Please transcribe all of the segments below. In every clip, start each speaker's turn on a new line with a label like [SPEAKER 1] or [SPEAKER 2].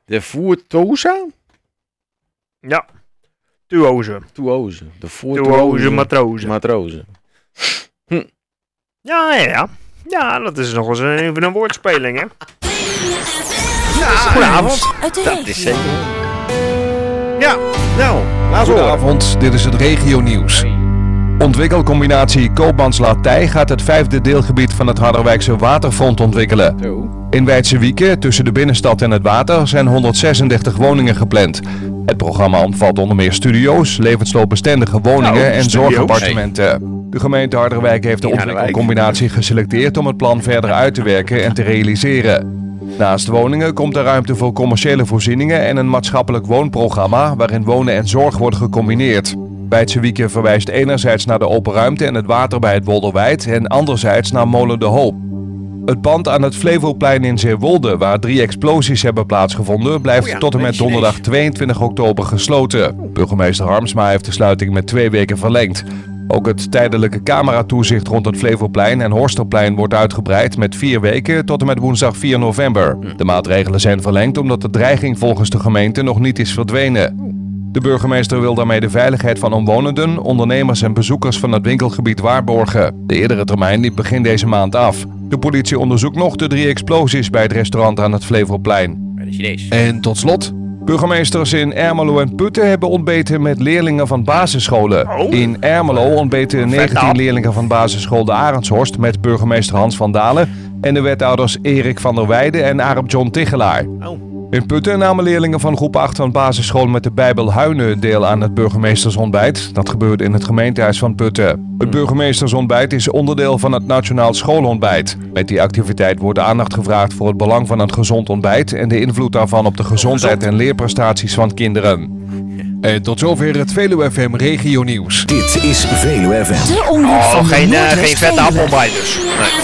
[SPEAKER 1] De Voertoza?
[SPEAKER 2] Ja. Tuoze.
[SPEAKER 1] De
[SPEAKER 2] Tuoze matrozen.
[SPEAKER 1] Matrozen.
[SPEAKER 2] Ja. Ja, dat is nog eens even een woordspeling, hè?
[SPEAKER 3] Goedenavond. Uit de
[SPEAKER 1] Dat is
[SPEAKER 3] regio.
[SPEAKER 1] zeker. Ja, nou, laat horen.
[SPEAKER 4] Goedenavond, dit is het regionieuws. Ontwikkelcombinatie Koopmans-Latij gaat het 5e deelgebied van het Harderwijkse waterfront ontwikkelen.
[SPEAKER 1] Zo.
[SPEAKER 4] In Weidse Wieken, tussen de binnenstad en het water, zijn 136 woningen gepland. Het programma omvat onder meer studio's, levensloopbestendige woningen en
[SPEAKER 2] studio's.
[SPEAKER 4] zorgappartementen. De gemeente Harderwijk heeft de ontwikkelcombinatie geselecteerd om het plan verder uit te werken en te realiseren. Naast woningen komt er ruimte voor commerciële voorzieningen en een maatschappelijk woonprogramma waarin wonen en zorg worden gecombineerd. Weidse Wieken verwijst enerzijds naar de open ruimte en het water bij het Wolderwijd en anderzijds naar Molen de Hoop. Het pand aan het Flevoplein in Zeewolde, waar 3 explosies hebben plaatsgevonden, blijft tot en met donderdag 22 oktober gesloten. Burgemeester Harmsma heeft de sluiting met 2 weken verlengd. Ook het tijdelijke cameratoezicht rond het Flevoplein en Horsterplein wordt uitgebreid met 4 weken tot en met woensdag 4 november. De maatregelen zijn verlengd omdat de dreiging volgens de gemeente nog niet is verdwenen. De burgemeester wil daarmee de veiligheid van omwonenden, ondernemers en bezoekers van het winkelgebied waarborgen. De eerdere termijn liep begin deze maand af. De politie onderzoekt nog de 3 explosies bij het restaurant aan het Flevoplein.
[SPEAKER 1] Bij de Chinees.
[SPEAKER 4] En tot slot, burgemeesters in Ermelo en Putten hebben ontbeten met leerlingen van basisscholen.
[SPEAKER 2] Oh.
[SPEAKER 4] In Ermelo ontbeten 19 leerlingen van basisschool De Arendshorst met burgemeester Hans van Dalen en de wethouders Erik van der Weijden en Arep John Tichelaar.
[SPEAKER 1] Oh.
[SPEAKER 4] In Putten namen leerlingen van groep 8 van basisschool met de Bijbel Huinen deel aan het burgemeestersontbijt. Dat gebeurde in het gemeentehuis van Putten. Het burgemeestersontbijt is onderdeel van het Nationaal Schoolontbijt. Met die activiteit wordt aandacht gevraagd voor het belang van een gezond ontbijt en de invloed daarvan op de gezondheid en leerprestaties van kinderen. En tot zover het Veluwe FM Regio Nieuws.
[SPEAKER 5] Dit is Veluwe FM.
[SPEAKER 3] De omroep van de
[SPEAKER 2] Geen
[SPEAKER 3] Noordwest
[SPEAKER 2] vette
[SPEAKER 3] Veluwe.
[SPEAKER 2] appel bij dus.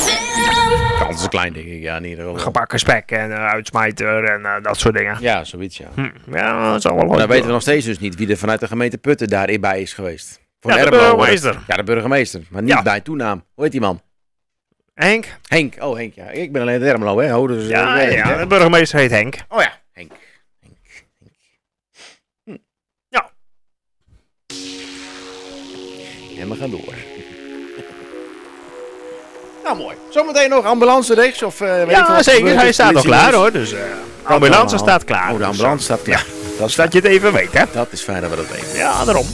[SPEAKER 1] Kans is klein, denk ik. Ja, in ieder geval.
[SPEAKER 2] Gebakken spek en uitsmijter en dat soort dingen.
[SPEAKER 1] Ja, zoiets, ja.
[SPEAKER 2] Ja, dat is al wel leuk.
[SPEAKER 1] Dan weten we nog steeds dus niet wie er vanuit de gemeente Putten daarin bij is geweest. Voor
[SPEAKER 2] Ja, de
[SPEAKER 1] Ermelo,
[SPEAKER 2] burgemeester.
[SPEAKER 1] Ja, de burgemeester. Maar niet
[SPEAKER 2] Ja.
[SPEAKER 1] bij toenaam. Hoe heet die man?
[SPEAKER 2] Henk?
[SPEAKER 1] Henk. Oh, Henk, ja. Ik ben alleen uit Ermelo, hè. Oh, dus,
[SPEAKER 2] Ja,
[SPEAKER 1] weet ik, hè.
[SPEAKER 2] de burgemeester heet Henk.
[SPEAKER 1] Oh ja, Henk.
[SPEAKER 2] Ja.
[SPEAKER 1] En we gaan door. Nou, mooi. Zometeen nog ambulance rechts of... weet ik veel
[SPEAKER 2] Ja,
[SPEAKER 1] wat
[SPEAKER 2] zeker.
[SPEAKER 1] gebeurt.
[SPEAKER 2] Hij staat nog
[SPEAKER 1] Politie
[SPEAKER 2] klaar
[SPEAKER 1] is-
[SPEAKER 2] hoor. Dus ambulance staat klaar.
[SPEAKER 1] Oh, de ambulance staat klaar. Dat is
[SPEAKER 2] Dat je het even weet, hè?
[SPEAKER 1] Dat is fijn dat we dat weten.
[SPEAKER 2] Ja, daarom.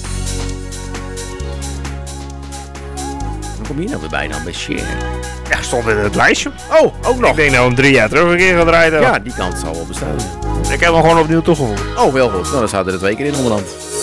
[SPEAKER 1] Hoe kom je nou weer bij dan? Bij Share?
[SPEAKER 2] Ja, stond in het lijstje.
[SPEAKER 1] Oh, ook nog.
[SPEAKER 2] Ik denk nou om 3 jaar terug een keer gedraaid hebben.
[SPEAKER 1] Ja, die kant zal wel bestaan.
[SPEAKER 2] Ik heb hem gewoon opnieuw toegevoegd.
[SPEAKER 1] Oh, wel goed. Nou, dan zaten er 2 keer in onderhand.